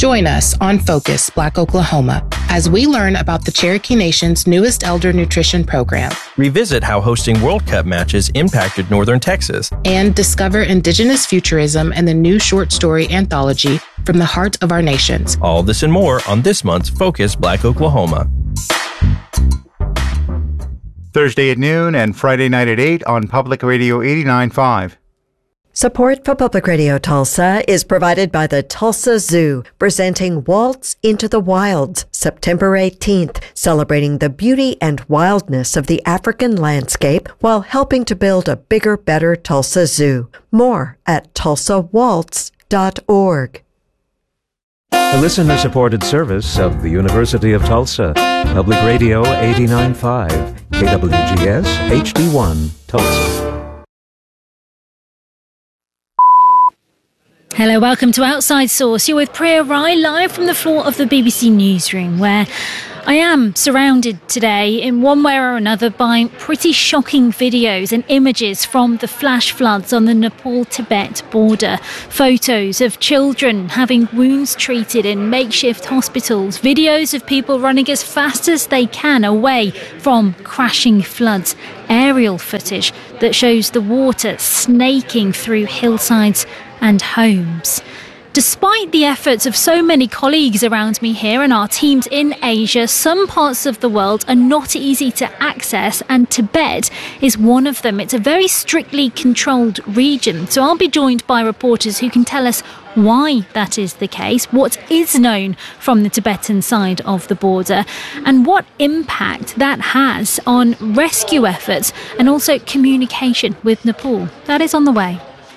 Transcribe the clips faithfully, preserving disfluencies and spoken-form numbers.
Join us on Focus Black Oklahoma as we learn about the Cherokee Nation's newest elder nutrition program. Revisit how hosting World Cup matches impacted Northern Texas. And discover Indigenous futurism and the new short story anthology From the Heart of Our Nations. All this and more on this month's Focus Black Oklahoma. Thursday at noon and Friday night at eight on Public Radio eighty-nine point five. Support for Public Radio Tulsa is provided by the Tulsa Zoo, presenting Waltz into the Wilds, September eighteenth, celebrating the beauty and wildness of the African landscape while helping to build a bigger, better Tulsa Zoo. More at tulsa waltz dot org. A listener-supported service of the University of Tulsa. Public Radio eighty-nine point five, K W G S H D one, Tulsa. Hello, welcome to Outside Source. You're with Priya Rai, live from the floor of the B B C Newsroom, where I am surrounded today in one way or another by pretty shocking videos and images from the flash floods on the Nepal-Tibet border. Photos of children having wounds treated in makeshift hospitals. Videos of people running as fast as they can away from crashing floods. Aerial footage that shows the water snaking through hillsides and homes. Despite the efforts of so many colleagues around me here and our teams in Asia, some parts of the world are not easy to access, and Tibet is one of them. It's a very strictly controlled region. So I'll be joined by reporters who can tell us why that is the case, what is known from the Tibetan side of the border, and what impact that has on rescue efforts and also communication with Nepal. That is on the way.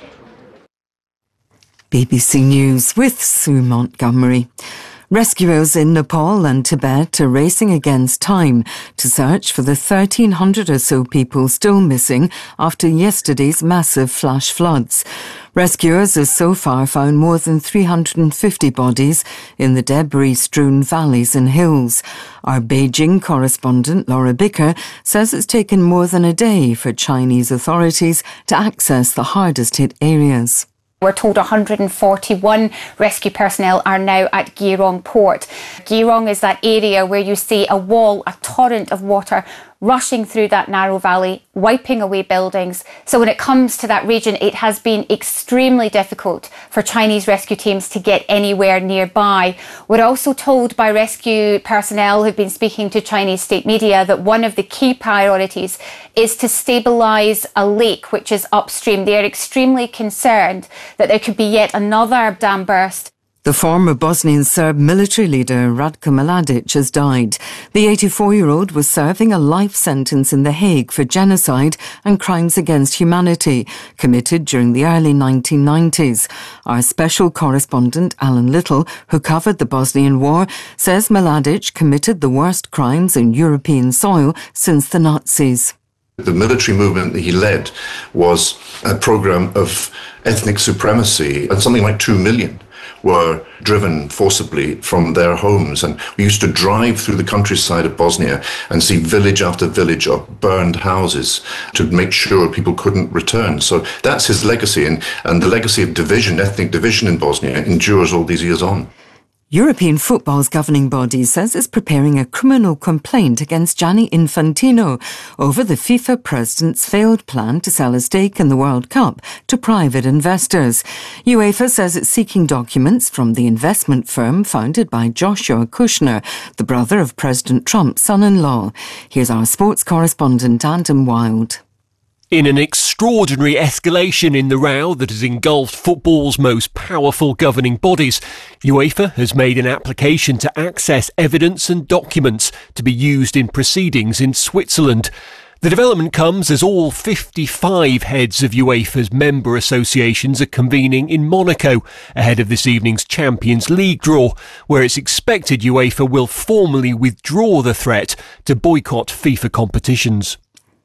B B C News with Sue Montgomery. Rescuers in Nepal and Tibet are racing against time to search for the thirteen hundred or so people still missing after yesterday's massive flash floods. Rescuers have so far found more than three hundred fifty bodies in the debris-strewn valleys and hills. Our Beijing correspondent Laura Bicker says it's taken more than a day for Chinese authorities to access the hardest-hit areas. We're told one hundred forty-one rescue personnel are now at Girong port. Girong is that area where you see a wall, a torrent of water rushing through that narrow valley, wiping away buildings. So when it comes to that region, it has been extremely difficult for Chinese rescue teams to get anywhere nearby. We're also told by rescue personnel who've been speaking to Chinese state media that one of the key priorities is to stabilise a lake which is upstream. They are extremely concerned that there could be yet another dam burst. The former Bosnian Serb military leader Ratko Mladic has died. The eighty-four-year-old was serving a life sentence in The Hague for genocide and crimes against humanity, committed during the early nineteen nineties. Our special correspondent Alan Little, who covered the Bosnian War, says Mladic committed the worst crimes in European soil since the Nazis. The military movement that he led was a program of ethnic supremacy, and something like two million were driven forcibly from their homes. And we used to drive through the countryside of Bosnia and see village after village of burned houses to make sure people couldn't return. So that's his legacy, and, and the legacy of division, ethnic division in Bosnia, endures all these years on. European football's governing body says it's preparing a criminal complaint against Gianni Infantino over the FIFA president's failed plan to sell a stake in the World Cup to private investors. UEFA says it's seeking documents from the investment firm founded by Joshua Kushner, the brother of President Trump's son-in-law. Here's our sports correspondent, Adam Wilde. In an extraordinary escalation in the row that has engulfed football's most powerful governing bodies, UEFA has made an application to access evidence and documents to be used in proceedings in Switzerland. The development comes as all fifty-five heads of UEFA's member associations are convening in Monaco ahead of this evening's Champions League draw, where it's expected UEFA will formally withdraw the threat to boycott FIFA competitions.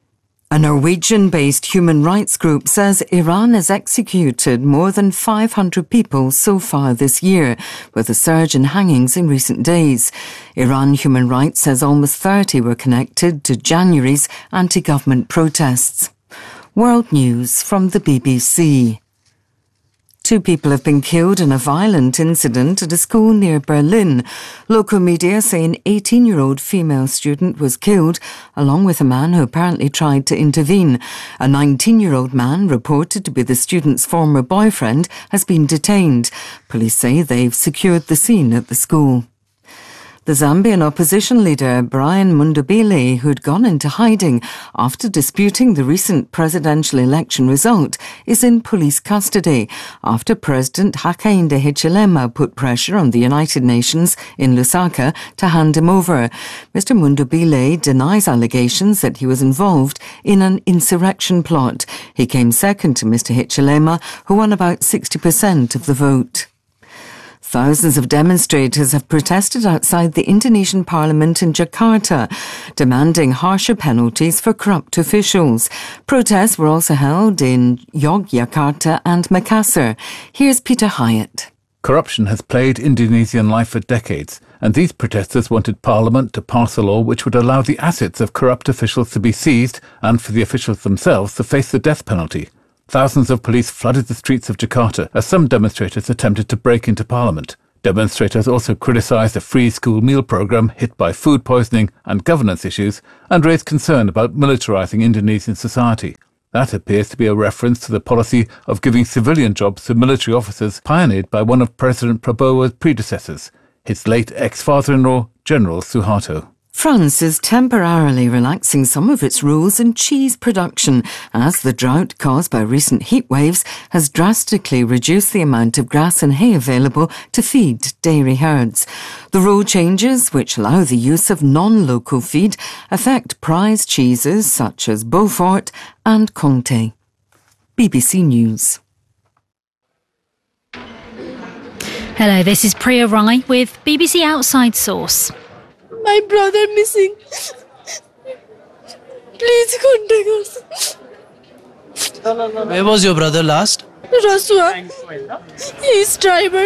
A Norwegian-based human rights group says Iran has executed more than five hundred people so far this year, with a surge in hangings in recent days. Iran Human Rights says almost thirty were connected to January's anti-government protests. World News from the B B C. Two people have been killed in a violent incident at a school near Berlin. Local media say an eighteen-year-old female student was killed, along with a man who apparently tried to intervene. A nineteen-year-old man, reported to be the student's former boyfriend, has been detained. Police say they've secured the scene at the school. The Zambian opposition leader, Brian Mundubile, who'd gone into hiding after disputing the recent presidential election result, is in police custody after President Hakainde Hichilema put pressure on the United Nations in Lusaka to hand him over. Mister Mundubile denies allegations that he was involved in an insurrection plot. He came second to Mister Hichilema, who won about sixty percent of the vote. Thousands of demonstrators have protested outside the Indonesian parliament in Jakarta, demanding harsher penalties for corrupt officials. Protests were also held in Yogyakarta and Makassar. Here's Peter Hyatt. Corruption has plagued Indonesian life for decades, and these protesters wanted Parliament to pass a law which would allow the assets of corrupt officials to be seized and for the officials themselves to face the death penalty. Thousands of police flooded the streets of Jakarta as some demonstrators attempted to break into Parliament. Demonstrators also criticised a free school meal programme hit by food poisoning and governance issues and raised concern about militarising Indonesian society. That appears to be a reference to the policy of giving civilian jobs to military officers pioneered by one of President Prabowo's predecessors, his late ex-father-in-law, General Suharto. France is temporarily relaxing some of its rules in cheese production as the drought caused by recent heat waves has drastically reduced the amount of grass and hay available to feed dairy herds. The rule changes, which allow the use of non-local feed, affect prized cheeses such as Beaufort and Comté. B B C News. Hello, this is Priya Rai with B B C Outside Source. My brother missing. Please contact us. Where was your brother last? Rasua. He's driver.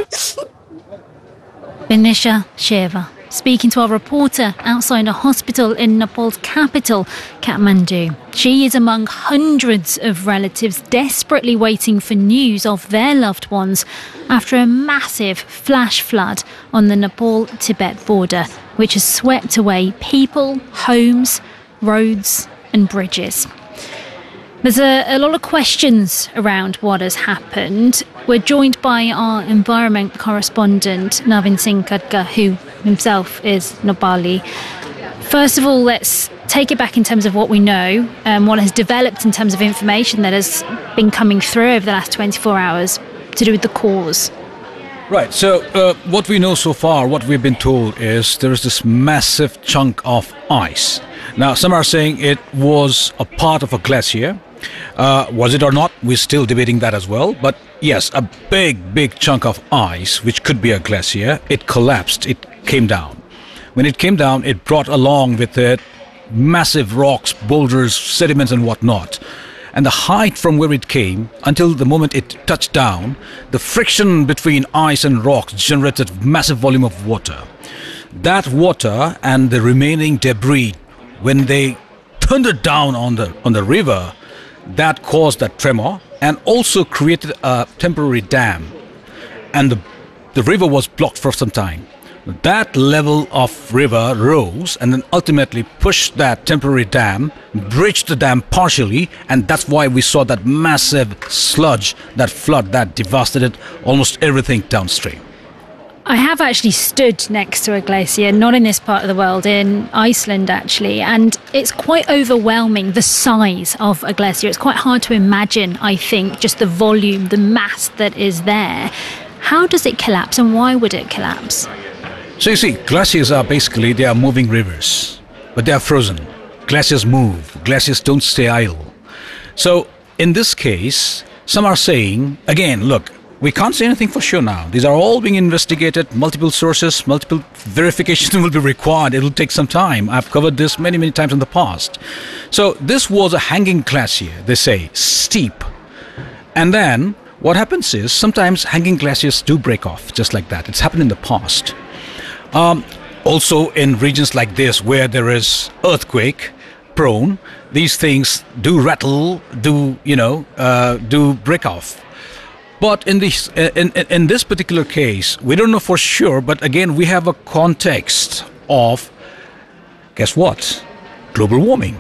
Benisha Sheva speaking to our reporter outside a hospital in Nepal's capital, Kathmandu. She is among hundreds of relatives desperately waiting for news of their loved ones after a massive flash flood on the Nepal-Tibet border, which has swept away people, homes, roads and bridges. There's a, a lot of questions around what has happened. We're joined by our environment correspondent, Navin Singh Khadka, who himself is Nepali. First of all, let's take it back in terms of what we know and what has developed in terms of information that has been coming through over the last twenty-four hours to do with the cause. Right, so uh, what we know so far, what we've been told is there is this massive chunk of ice. Now, some are saying it was a part of a glacier. Uh, was it or not? We're still debating that as well. But yes, a big, big chunk of ice, which could be a glacier, it collapsed, it came down. When it came down, it brought along with it massive rocks, boulders, sediments and whatnot. And the height from where it came until the moment it touched down, the friction between ice and rocks generated massive volume of water. That water and the remaining debris, when they thundered down on the on the river, that caused that tremor and also created a temporary dam. And the, the river was blocked for some time. That level of river rose and then ultimately pushed that temporary dam, bridged the dam partially, and that's why we saw that massive sludge, that flood that devastated almost everything downstream. I have actually stood next to a glacier, not in this part of the world, in Iceland actually, and it's quite overwhelming, the size of a glacier. It's quite hard to imagine, I think, just the volume, the mass that is there. How does it collapse and why would it collapse? So you see, glaciers are basically, they are moving rivers, but they are frozen. Glaciers move, glaciers don't stay idle. So in this case, some are saying, again, look, we can't say anything for sure now. These are all being investigated, multiple sources, multiple verifications will be required. It will take some time. I've covered this many, many times in the past. So this was a hanging glacier, they say, steep. And then what happens is sometimes hanging glaciers do break off, just like that. It's happened in the past. Um, also in regions like this where there is earthquake prone, these things do rattle, do, you know, uh, do break off. But in this in, in, in this particular case, we don't know for sure. But again, we have a context of, guess what? Global warming.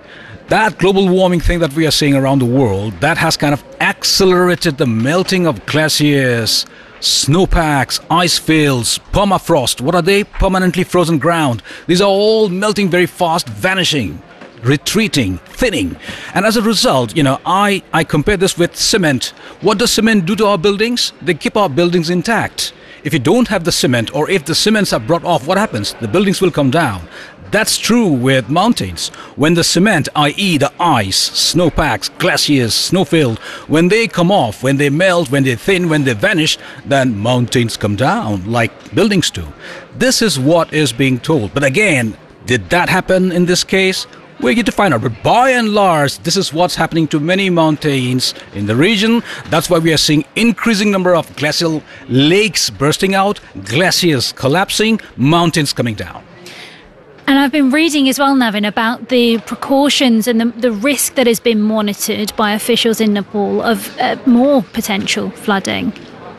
That global warming thing that we are seeing around the world, that has kind of accelerated the melting of glaciers, snowpacks, ice fields, permafrost. What are they? Permanently frozen ground. These are all melting very fast, vanishing, retreating, thinning. And as a result, you know, I, I compare this with cement. What does cement do to our buildings? They keep our buildings intact. If you don't have the cement, or if the cements are brought off, what happens? The buildings will come down. That's true with mountains. When the cement, that is the ice, snowpacks, glaciers, snowfield, when they come off, when they melt, when they thin, when they vanish, then mountains come down like buildings do. This is what is being told. But again, did that happen in this case? We're yet to find out. But by and large, this is what's happening to many mountains in the region. That's why we are seeing increasing number of glacial lakes bursting out, glaciers collapsing, mountains coming down. And I've been reading as well, Navin, about the precautions and the, the risk that has been monitored by officials in Nepal of uh, more potential flooding.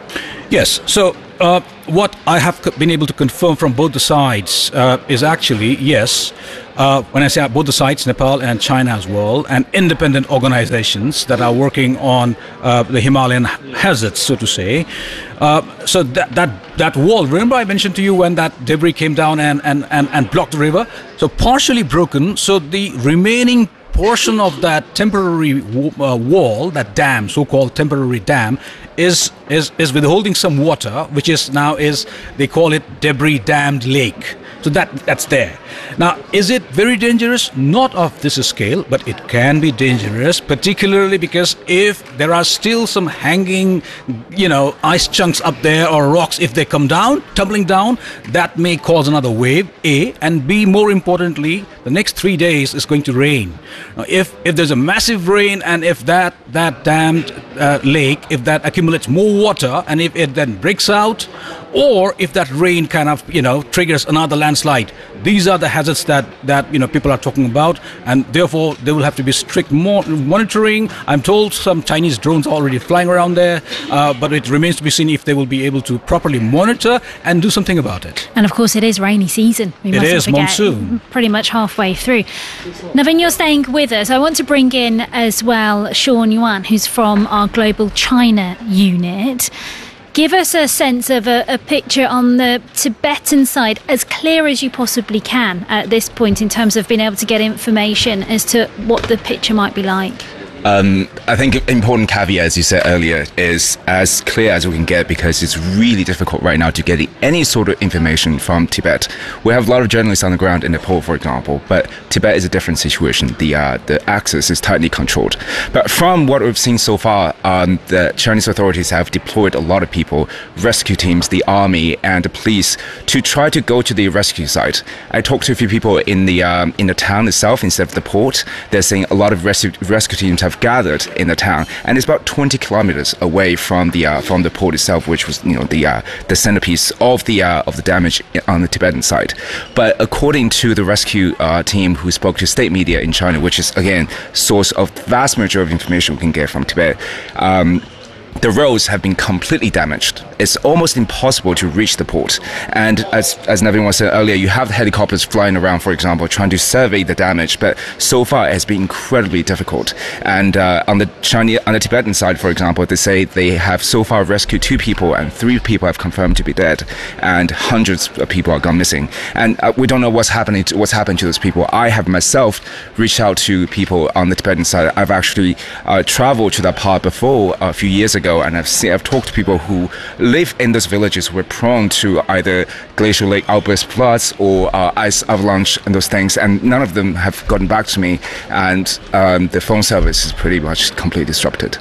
Yes. So uh, what I have been able to confirm from both the sides uh, is actually, yes, uh, when I say both the sides, Nepal and China as well, and independent organizations that are working on uh, the Himalayan hazards, so to say. Uh, so that, that that wall, remember I mentioned to you when that debris came down and, and, and, and blocked the river? So partially broken, so the remaining portion of that temporary uh, wall, that dam, so-called temporary dam, is is is withholding some water, which is now is they call it debris dammed lake. So that that's there. Now, is it very dangerous? Not of this scale, but it can be dangerous, particularly because if there are still some hanging, you know, ice chunks up there or rocks, if they come down, tumbling down, that may cause another wave, A, and B, more importantly, the next three days is going to rain. Now, if if there's a massive rain and if that, that dammed uh, lake, if that accumulates more water and if it then breaks out, or if that rain kind of, you know, triggers another landslide, these are the hazards that, that you know, people are talking about, and therefore there will have to be strict mo- monitoring. I'm told some Chinese drones are already flying around there, uh, but it remains to be seen if they will be able to properly monitor and do something about it. And of course, it is rainy season. We it is monsoon. Pretty much halfway through. Navin, you're staying with us. I want to bring in as well Sean Yuan, who's from our Global China unit. Give us a sense of a, a picture on the Tibetan side, as clear as you possibly can at this point, in terms of being able to get information as to what the picture might be like. Um, I think important caveat, as you said earlier, is as clear as we can get, because it's really difficult right now to get any sort of information from Tibet. We have a lot of journalists on the ground in Nepal, for example, but Tibet is a different situation. The uh, the access is tightly controlled. But from what we've seen so far, um, the Chinese authorities have deployed a lot of people, rescue teams, the army, and the police to try to go to the rescue site. I talked to a few people in the um, in the town itself instead of the port. They're saying a lot of rescue rescue teams have gathered in the town, and it's about twenty kilometers away from the uh, from the port itself, which was, you know, the uh, the centerpiece of the uh, of the damage on the Tibetan side. But according to the rescue uh, team who spoke to state media in China, which is again source of vast majority of information we can get from Tibet, um, the roads have been completely damaged. It's almost impossible to reach the port. And as as Navin was saying earlier, you have helicopters flying around, for example, trying to survey the damage. But so far, it has been incredibly difficult. And uh, on the Chinese, on the Tibetan side, for example, they say they have so far rescued two people, and three people have confirmed to be dead, and hundreds of people are gone missing. And uh, we don't know what's happening. To, what's happened to those people? I have myself reached out to people on the Tibetan side. I've actually uh, traveled to that part before a few years ago. And I've seen, I've talked to people who live in those villages who are prone to either glacial lake outburst floods or uh, ice avalanche and those things, and none of them have gotten back to me. And um, the phone service is pretty much completely disrupted.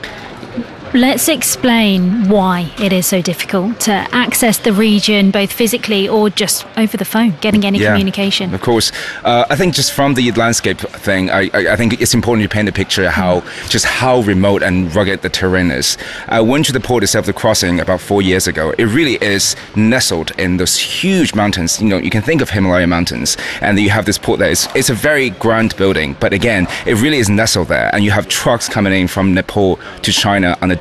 Let's explain why it is so difficult to access the region, both physically or just over the phone, getting any yeah, communication. Of course. Uh, I think just from the landscape thing, I, I, I think it's important to paint a picture how mm. just how remote and rugged the terrain is. I went to the port itself, the crossing, about four years ago. It really is nestled in those huge mountains. You know, you can think of Himalaya mountains, and you have this port there. It's, it's a very grand building, but again, it really is nestled there. And you have trucks coming in from Nepal to China on a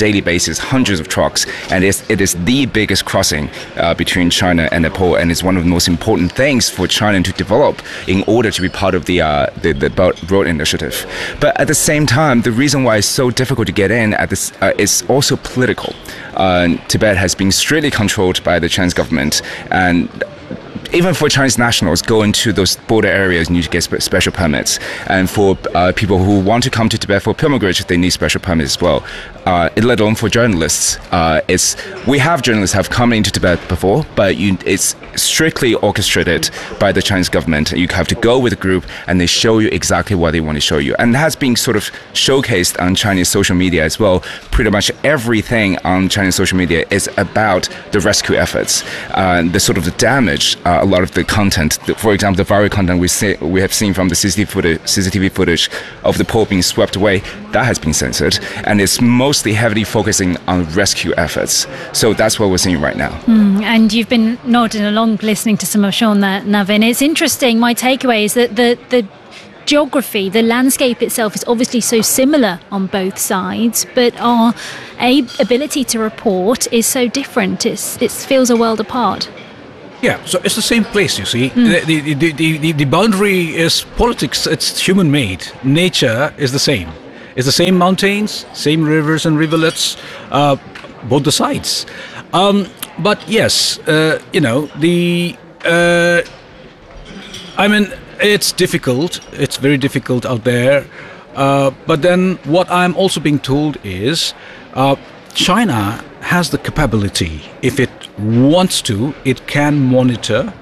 daily basis, hundreds of trucks, and it's, it is the biggest crossing uh, between China and Nepal, and it's one of the most important things for China to develop in order to be part of the uh, the, the Belt Road Initiative. But at the same time, the reason why it's so difficult to get in at this uh, is also political. Uh, Tibet has been strictly controlled by the Chinese government, and even for Chinese nationals, go into those border areas, you need to get spe- special permits. And for uh, people who want to come to Tibet for pilgrimage, they need special permits as well. Uh, let alone for journalists. Uh, it's we have journalists have come into Tibet before, but you, it's strictly orchestrated by the Chinese government. You have to go with a group, and they show you exactly what they want to show you. And it has been sort of showcased on Chinese social media as well. Pretty much everything on Chinese social media is about the rescue efforts, uh, the sort of the damage. Uh, a lot of the content, for example, the viral content we see, we have seen from the C C T V footage, C C T V footage of the pole being swept away, that has been censored, and it's mostly heavily focusing on rescue efforts. So that's what we're seeing right now. Mm, and you've been nodding along, listening to some of Sean there, Navin. It's interesting. My takeaway is that the the geography, the landscape itself is obviously so similar on both sides, but our a- ability to report is so different. It's, it feels a world apart. Yeah, so it's the same place, you see. Mm. The, the, the, the, the, the boundary is politics, it's human-made. Nature is the same. It's the same mountains, same rivers and rivulets, uh, both the sides. Um, but yes, uh, you know, the... Uh, I mean, it's difficult. It's very difficult out there. Uh, but then what I'm also being told is uh, China has the capability, if it wants to, it can monitor,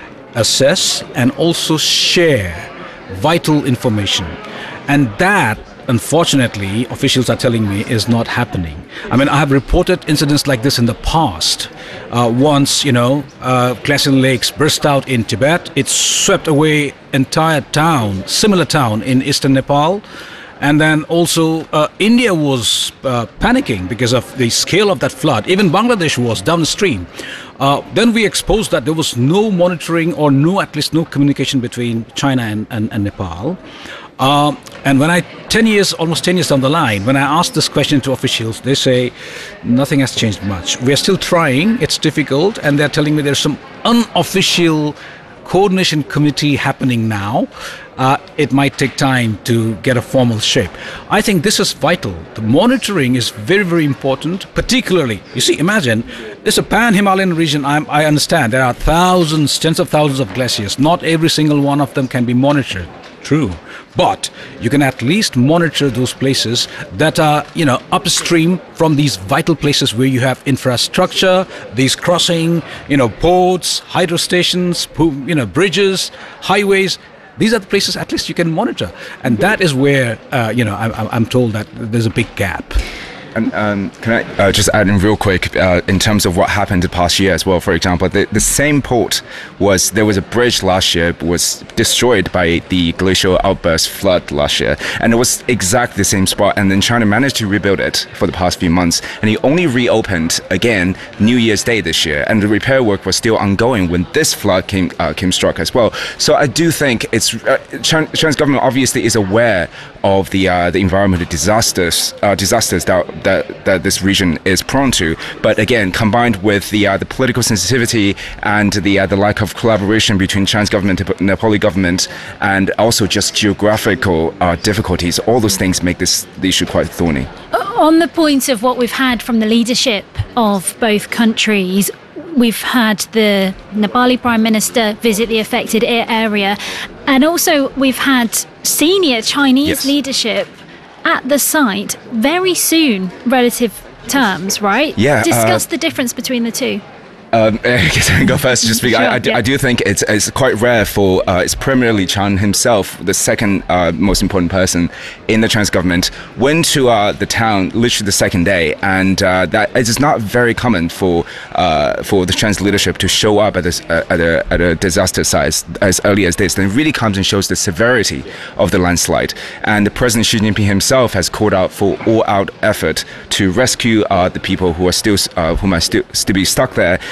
assess, and also share vital information. And that, unfortunately, officials are telling me is not happening. I mean, I have reported incidents like this in the past. Uh, once, you know, uh, glacial lakes burst out in Tibet. It swept away entire town, similar town in eastern Nepal. And then also uh, India was uh, panicking because of the scale of that flood. Even Bangladesh was downstream. Uh, then we exposed that there was no monitoring or no, at least no communication between China and, and, and Nepal. Uh, and when I, ten years, almost ten years down the line, when I asked this question to officials, they say nothing has changed much. We are still trying, it's difficult, and they're telling me there's some unofficial coordination committee happening now. Uh, it might take time to get a formal shape. I think this is vital. The monitoring is very, very important, particularly, you see, imagine, it's a pan-Himalayan region, I'm, I understand. There are thousands, tens of thousands of glaciers. Not every single one of them can be monitored. True. But you can at least monitor those places that are, you know, upstream from these vital places where you have infrastructure, these crossing, you know, ports, hydro stations, you know, bridges, highways. These are the places at least you can monitor. And that is where, uh, you know, I, I'm told that there's a big gap. And um, can I uh, just add in real quick uh, in terms of what happened the past year as well? For example, the, the same port was there was a bridge last year was destroyed by the glacial outburst flood last year, and it was exactly the same spot. And then China managed to rebuild it for the past few months, and it only reopened again New Year's Day this year, and the repair work was still ongoing when this flood came uh, came struck as well. So I do think it's uh, China, China's government obviously is aware of the uh, the environmental disasters uh, disasters that. That, that this region is prone to, but again, combined with the uh, the political sensitivity and the uh, the lack of collaboration between China's government and Nepali government, and also just geographical uh, difficulties, all those things make this the issue quite thorny. On the point of what we've had from the leadership of both countries, we've had the Nepali Prime Minister visit the affected area, and also we've had senior Chinese yes. leadership at the site very soon, relative terms, right? Yeah. Discuss uh, the difference between the two. Um, I guess I can go first. Just because sure, I, I, do, yeah. I do think it's it's quite rare for uh, it's primarily Chan himself, the second uh, most important person in the Chinese government, went to uh, the town literally the second day, and uh, that it is not very common for uh, for the Chinese leadership to show up at a at a, at a disaster site as early as this. Then it really comes and shows the severity of the landslide. And the President Xi Jinping himself has called out for all-out effort to rescue uh, the people who are still uh, who might still still be stuck there.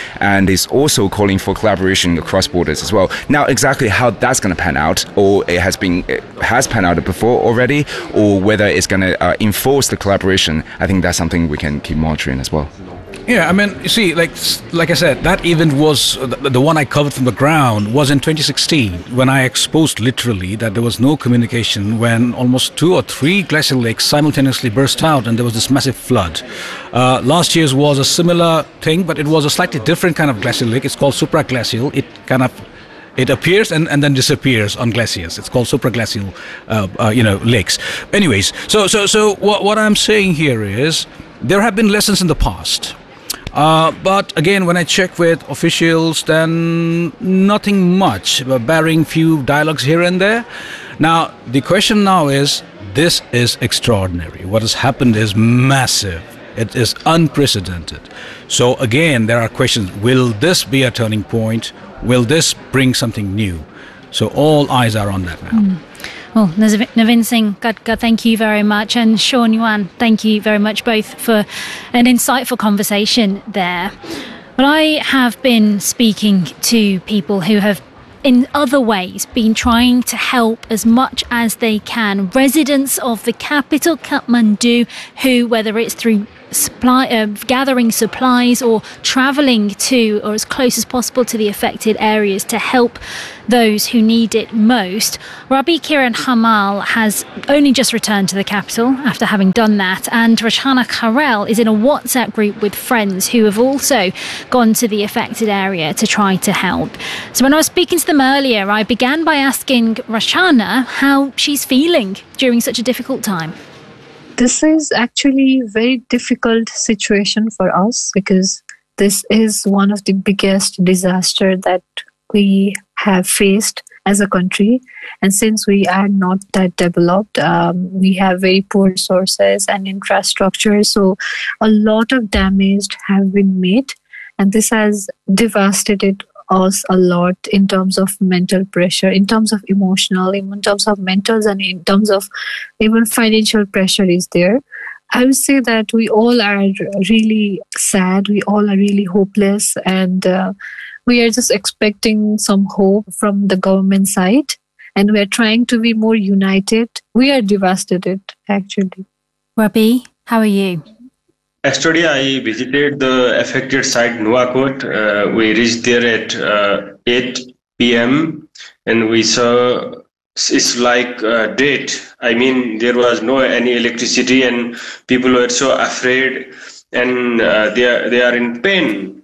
and is also calling for collaboration across borders as well. Now, exactly how that's going to pan out, or it has been it has panned out before already, or whether it's going to uh, enforce the collaboration, I think that's something we can keep monitoring as well. Yeah, I mean, you see, like like I said, that event was, the, the one I covered from the ground was in twenty sixteen, when I exposed literally that there was no communication when almost two or three glacial lakes simultaneously burst out and there was this massive flood. Uh, last year's was a similar thing, but it was a slightly different kind of glacial lake. It's called supraglacial. It kind of It appears and, and then disappears on glaciers. It's called supraglacial, uh, uh, you know, lakes. Anyways, so so so what what I'm saying here is there have been lessons in the past. Uh, but again, when I check with officials, then nothing much, barring few dialogues here and there. Now, the question now is, this is extraordinary. What has happened is massive. It is unprecedented. So again, there are questions. Will this be a turning point? Will this bring something new? So all eyes are on that now. Mm. Well, Navin Singh Gadkar, thank you very much. And Sean Yuan, thank you very much both for an insightful conversation there. But I have been speaking to people who have in other ways been trying to help as much as they can. Residents of the capital, Kathmandu, who, whether it's through supply, uh, gathering supplies or travelling to or as close as possible to the affected areas to help those who need it most. Rabi Kiran Hamal has only just returned to the capital after having done that, and Rashana Karel is in a WhatsApp group with friends who have also gone to the affected area to try to help. So when I was speaking to them earlier, I began by asking Rashana how she's feeling during such a difficult time. This is actually a very difficult situation for us because this is one of the biggest disasters that we have faced as a country. And since we are not that developed, um, we have very poor resources and infrastructure. So a lot of damage have been made. And this has devastated us a lot in terms of mental pressure, in terms of emotional, in terms of mental, and in terms of even financial pressure is there. I would say that we all are really sad. We all are really hopeless, and uh, we are just expecting some hope from the government side, and we are trying to be more united. We are devastated, actually. Rabi, how are you? Yesterday, I visited the affected site, Nuwakot. Uh, we reached there at uh, eight p.m. and we saw it's like uh, dead. I mean, there was no any electricity, and people were so afraid, and uh, they are they are in pain.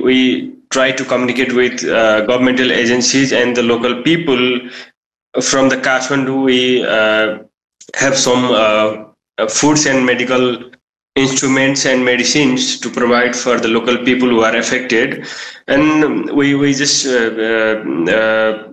We try to communicate with uh, governmental agencies and the local people from the Kathmandu. We uh, have some uh, foods and medical instruments and medicines to provide for the local people who are affected, and we we just uh, uh, uh,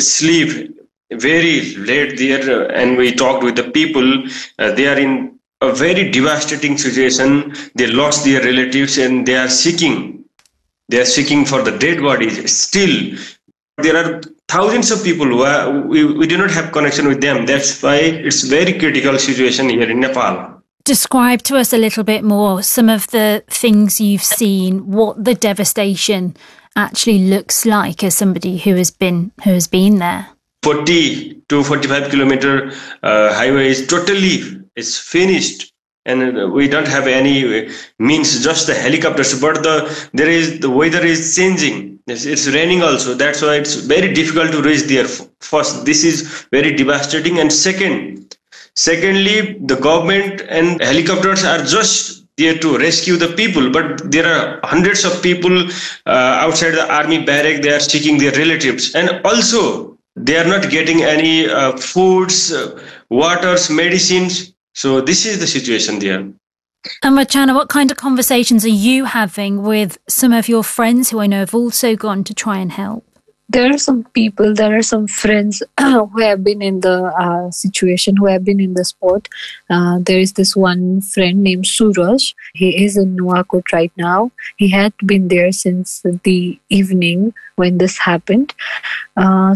sleep very late there, and we talked with the people. Uh, they are in a very devastating situation. They lost their relatives and they are seeking they are seeking for the dead bodies. Still there are thousands of people who are, we, we do not have connection with them. That's why it's very critical situation here in Nepal. Describe to us a little bit more some of the things you've seen, what the devastation actually looks like as somebody who has been who has been there. forty to forty-five kilometer uh, highway is totally it's finished, and we don't have any means, just the helicopters. But the there is the weather is changing. It's, it's raining also. That's why it's very difficult to reach there. First, this is very devastating, and second. Secondly, the government and helicopters are just there to rescue the people, but there are hundreds of people uh, outside the army barrack. They are seeking their relatives, and also they are not getting any uh, foods, uh, waters, medicines. So this is the situation there. And Rachana, what kind of conversations are you having with some of your friends who I know have also gone to try and help? There are some people, there are some friends who have been in the uh, situation, who have been in the spot. Uh, there is this one friend named Suraj. He is in Nuwakot right now. He had been there since the evening when this happened. Uh, so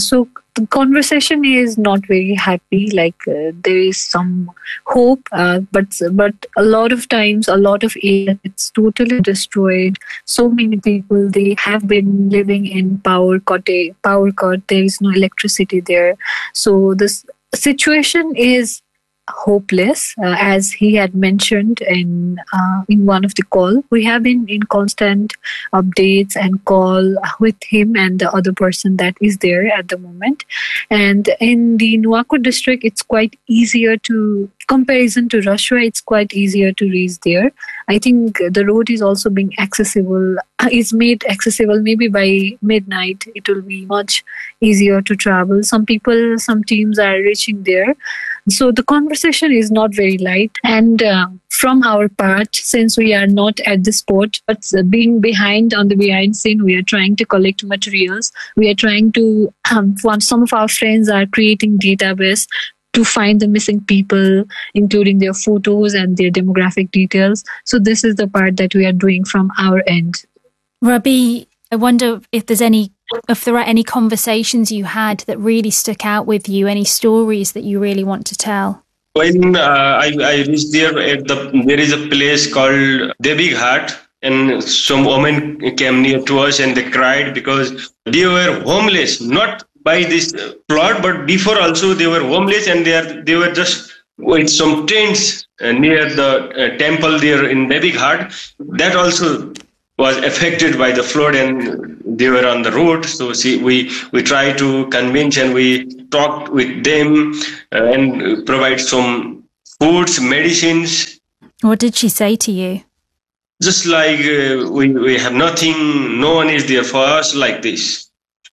the conversation is not very happy. Like uh, there is some hope, uh, but but a lot of times, a lot of area it's totally destroyed. So many people, they have been living in power cut. Power cut. There is no electricity there. So this situation is hopeless, uh, as he had mentioned in uh, in one of the call. We have been in constant updates and call with him and the other person that is there at the moment. And in the Nuwakot district, it's quite easier to, comparison to Russia, it's quite easier to reach there. I think the road is also being accessible, is made accessible maybe by midnight. It will be much easier to travel. Some people, some teams are reaching there. So the conversation is not very light. And uh, from our part, since we are not at the spot, but being behind on the behind scene, we are trying to collect materials. We are trying to, um, some of our friends are creating database to find the missing people, including their photos and their demographic details. So this is the part that we are doing from our end. Rabi, I wonder if there's any, if there are any conversations you had that really stuck out with you, any stories that you really want to tell. When uh, I, I reached there, at the, there is a place called Devi Ghat, and some women came near to us and they cried because they were homeless, not by this flood, but before also they were homeless, and they are they were just with some tents uh, near the uh, temple there in Devi Ghat. That also was affected by the flood, and they were on the road. So see, we we try to convince and we talked with them uh, and provide some foods, medicines. What did she say to you? Just like uh, we we have nothing, no one is there for us, like this.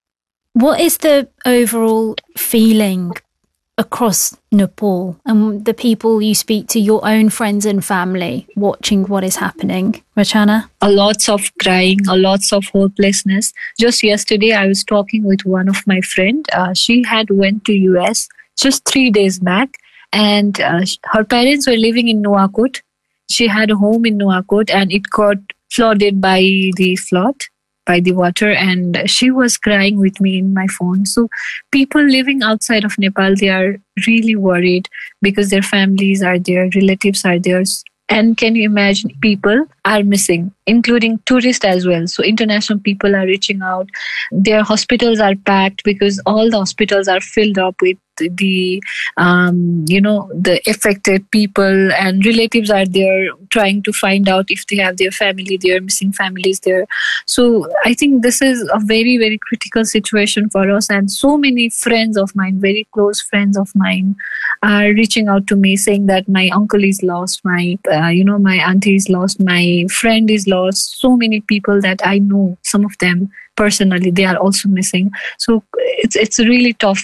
What is the overall feeling across Nepal and the people you speak to, your own friends and family, watching what is happening? Rachana? A lots of crying, a lots of hopelessness. Just yesterday, I was talking with one of my friend. Uh, she had went to U S just three days back, and uh, her parents were living in Nuwakot. She had a home in Nuwakot, and it got flooded by the flood. by the water, and she was crying with me in my phone. So people living outside of Nepal, they are really worried because their families are there, relatives are there. And can you imagine, people are missing, including tourists as well. So international people are reaching out. Their hospitals are packed because all the hospitals are filled up with the, um, you know, the affected people, and relatives are there trying to find out if they have their family there, missing families there. So I think this is a very, very critical situation for us. And so many friends of mine, very close friends of mine, are reaching out to me saying that my uncle is lost, my, uh, you know, my auntie is lost, my friend is lost. So many people that I know, some of them personally, they are also missing. So it's it's really tough.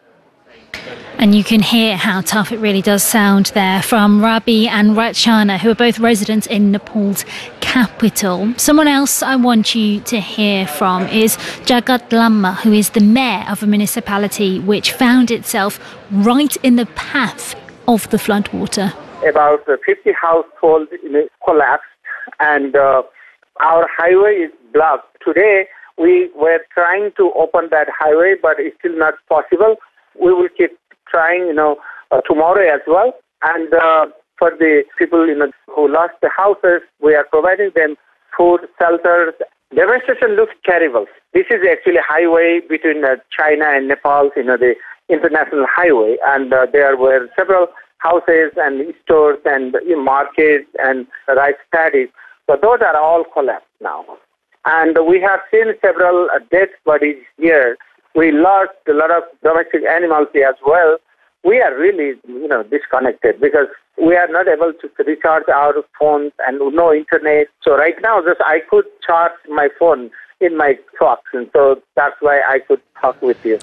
And you can hear how tough it really does sound there from Rabi and Rachana, who are both residents in Nepal's capital. Someone else I want you to hear from is Jagat Lamma, who is the mayor of a municipality which found itself right in the path of the floodwater. About fifty households collapsed, and uh, our highway is blocked. Today, we were trying to open that highway, but it's still not possible. We will keep trying, you know, uh, tomorrow as well. And uh, for the people, you know, who lost the houses, we are providing them food, shelters. Devastation looks terrible. This is actually a highway between uh, China and Nepal, you know, the international highway. And uh, there were several houses and stores and uh, markets and rice paddies. So those are all collapsed now. And we have seen several uh, dead bodies here. We lost a lot of domestic animals as well. We are really, you know, disconnected because we are not able to recharge our phones and no internet. So right now, just I could charge my phone in my truck, and so that's why I could talk with you.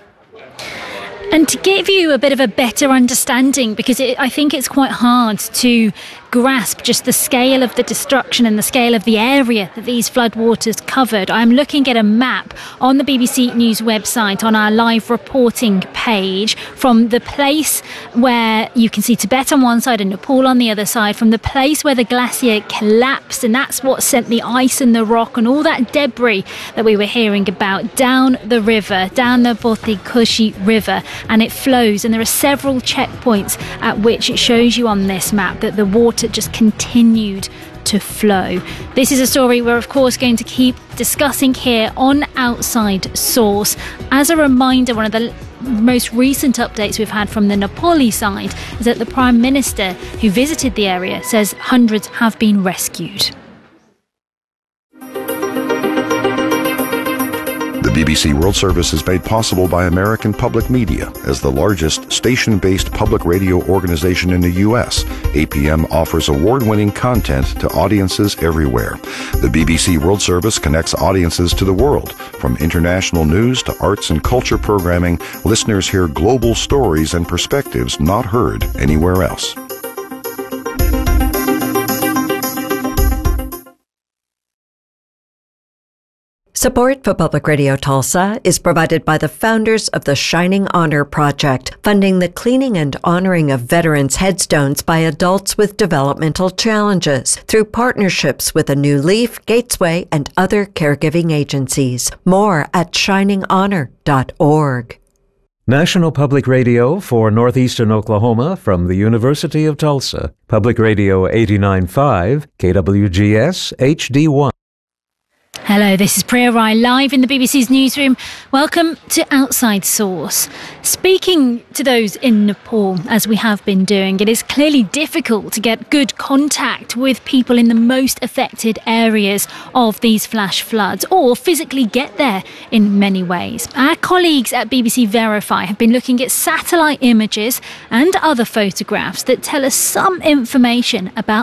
And to give you a bit of a better understanding, because it, I think it's quite hard to grasp just the scale of the destruction and the scale of the area that these floodwaters covered, I'm looking at a map on the B B C News website on our live reporting page from the place where you can see Tibet on one side and Nepal on the other side, from the place where the glacier collapsed, and that's what sent the ice and the rock and all that debris that we were hearing about down the river, down the Botikushi River, and it flows, and there are several checkpoints at which it shows you on this map that the water just continued to flow. This is a story we're of course going to keep discussing here on Outside Source. As a reminder, one of the most recent updates we've had from the Nepali side is that the Prime Minister who visited the area says hundreds have been rescued. The B B C World Service is made possible by American Public Media. As the largest station-based public radio organization in the U S, A P M offers award-winning content to audiences everywhere. The B B C World Service connects audiences to the world. From international news to arts and culture programming, listeners hear global stories and perspectives not heard anywhere else. Support for Public Radio Tulsa is provided by the founders of the Shining Honor Project, funding the cleaning and honoring of veterans' headstones by adults with developmental challenges through partnerships with A New Leaf, Gatesway, and other caregiving agencies. More at shining honor dot org. National Public Radio for Northeastern Oklahoma from the University of Tulsa. Public Radio eighty-nine point five, K W G S H D one. Hello, this is Priya Rai live in the B B C's newsroom. Welcome to Outside Source. Speaking to those in Nepal, as we have been doing, it is clearly difficult to get good contact with people in the most affected areas of these flash floods, or physically get there in many ways. Our colleagues at B B C Verify have been looking at satellite images and other photographs that tell us some information about